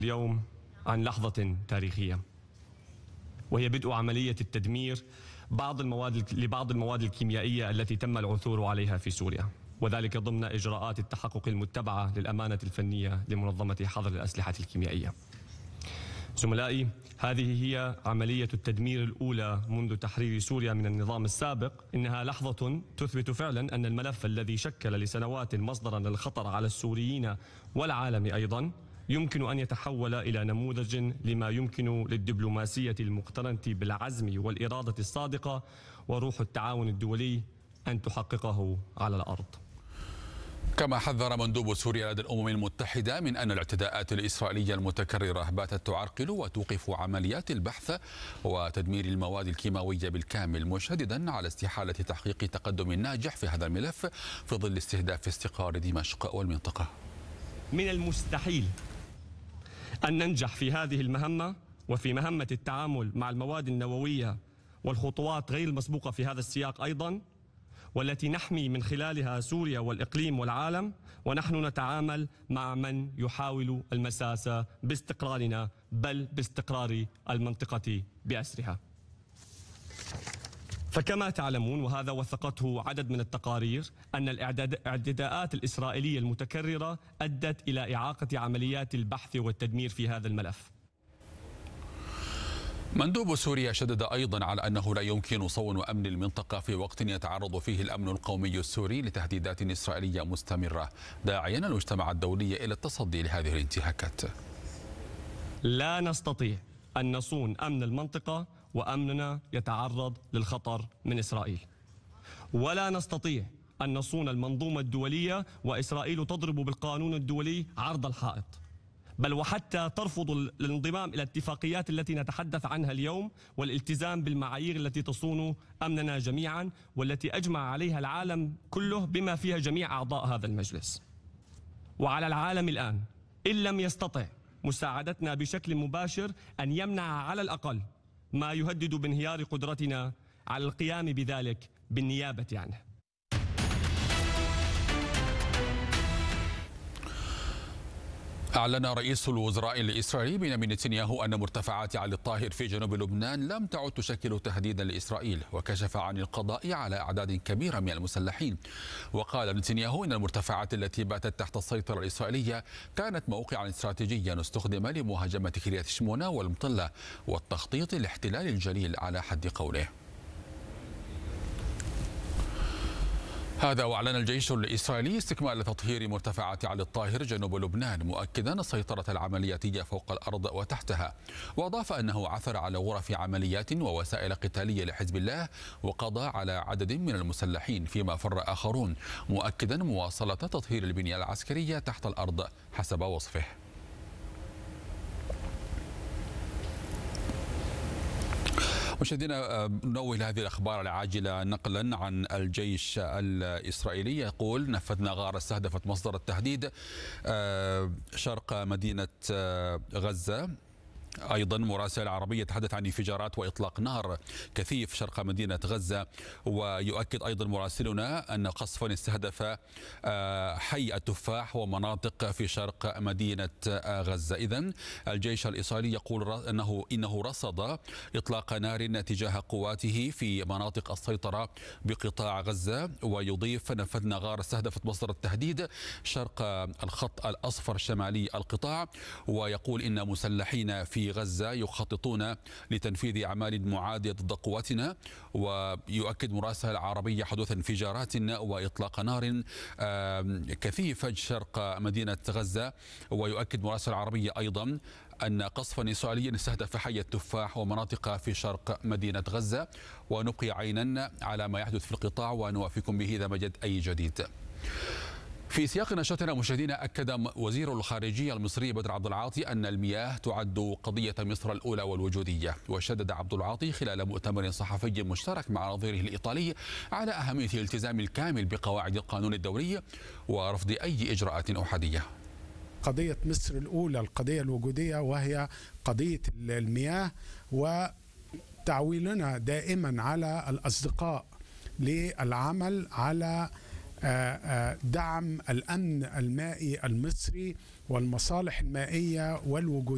اليوم عن لحظة تاريخية، وهي بدء عملية التدمير لبعض المواد الكيميائية التي تم العثور عليها في سوريا، وذلك ضمن إجراءات التحقق المتبعة للأمانة الفنية لمنظمة حظر الأسلحة الكيميائية. زملائي، هذه هي عملية التدمير الأولى منذ تحرير سوريا من النظام السابق. إنها لحظة تثبت فعلا أن الملف الذي شكل لسنوات مصدرا للخطر على السوريين والعالم أيضا يمكن أن يتحول إلى نموذج لما يمكن للدبلوماسية المقترنة بالعزم والإرادة الصادقة وروح التعاون الدولي أن تحققه على الأرض. كما حذر مندوب سوريا لدى الأمم المتحدة من أن الاعتداءات الإسرائيلية المتكررة باتت تعرقل وتوقف عمليات البحث وتدمير المواد الكيماوية بالكامل، مشددا على استحالة تحقيق تقدم ناجح في هذا الملف في ظل استهداف استقرار دمشق والمنطقة. من المستحيل أن ننجح في هذه المهمة وفي مهمة التعامل مع المواد النووية والخطوات غير المسبوقة في هذا السياق أيضا، والتي نحمي من خلالها سوريا والإقليم والعالم، ونحن نتعامل مع من يحاول المساس باستقرارنا بل باستقرار المنطقة بأسرها. فكما تعلمون، وهذا وثقته عدد من التقارير، أن الاعتداءات الإسرائيلية المتكررة أدت إلى إعاقة عمليات البحث والتدمير في هذا الملف. مندوب سوريا شدد أيضا على أنه لا يمكن صون أمن المنطقة في وقت يتعرض فيه الأمن القومي السوري لتهديدات إسرائيلية مستمرة، داعيا المجتمع الدولي إلى التصدي لهذه الانتهاكات. لا نستطيع أن نصون أمن المنطقة وأمننا يتعرض للخطر من إسرائيل، ولا نستطيع أن نصون المنظومة الدولية وإسرائيل تضرب بالقانون الدولي عرض الحائط، بل وحتى ترفض الانضمام إلى الاتفاقيات التي نتحدث عنها اليوم والالتزام بالمعايير التي تصون أمننا جميعا، والتي أجمع عليها العالم كله بما فيها جميع أعضاء هذا المجلس. وعلى العالم الآن إن لم يستطع مساعدتنا بشكل مباشر أن يمنع على الأقل ما يهدد بانهيار قدرتنا على القيام بذلك بالنيابة عنه. أعلن رئيس الوزراء الإسرائيلي بنيامين نتنياهو أن مرتفعات علي الطاهر في جنوب لبنان لم تعد تشكل تهديدا لإسرائيل، وكشف عن القضاء على أعداد كبيرة من المسلحين. وقال نتنياهو إن المرتفعات التي باتت تحت السيطرة الإسرائيلية كانت موقعا استراتيجيا استخدم لمهاجمة كريات شمونة والمطلة والتخطيط لاحتلال الجليل على حد قوله. هذا وأعلن الجيش الإسرائيلي استكمال تطهير مرتفعات علي الطاهر جنوب لبنان، مؤكدا السيطرة العملياتية فوق الأرض وتحتها، وأضاف أنه عثر على غرف عمليات ووسائل قتالية لحزب الله وقضى على عدد من المسلحين، فيما فر آخرون، مؤكدا مواصلة تطهير البنية العسكرية تحت الأرض حسب وصفه. مشاهدينا، ننوه لهذه الأخبار العاجلة نقلا عن الجيش الإسرائيلي، يقول: نفذنا غارة استهدفت مصدر التهديد شرق مدينة غزة. أيضا مراسل عربي يتحدث عن انفجارات وإطلاق نار كثيف شرق مدينة غزة، ويؤكد أيضا مراسلنا أن قصفا استهدف حي التفاح ومناطق في شرق مدينة غزة. إذن الجيش الإسرائيلي يقول إنه رصد إطلاق نار تجاه قواته في مناطق السيطرة بقطاع غزة، ويضيف: نفذنا غارة استهدفت مصدر التهديد شرق الخط الأصفر شمالي القطاع. ويقول إن مسلحين في غزة يخططون لتنفيذ أعمال معادية ضد قواتنا. ويؤكد مراسل عربي حدوث انفجارات وإطلاق نار كثيفة شرق مدينة غزة. ويؤكد مراسل عربي أيضا أن قصفا إسرائيليا استهدف حي التفاح ومناطق في شرق مدينة غزة. ونبقي عينا على ما يحدث في القطاع ونوافيكم به إذا وجد أي جديد. في سياق نشاطنا مشاهدينا، أكد وزير الخارجية المصري بدر عبد العاطي أن المياه تعد قضية مصر الأولى والوجودية. وشدد عبد العاطي خلال مؤتمر صحفي مشترك مع نظيره الإيطالي على أهمية الالتزام الكامل بقواعد القانون الدولي ورفض أي إجراءات أحادية. قضية مصر الأولى، القضية الوجودية، وهي قضية المياه، وتعويلنا دائما على الأصدقاء للعمل على دعم الأمن المائي المصري والمصالح المائية والوجودية.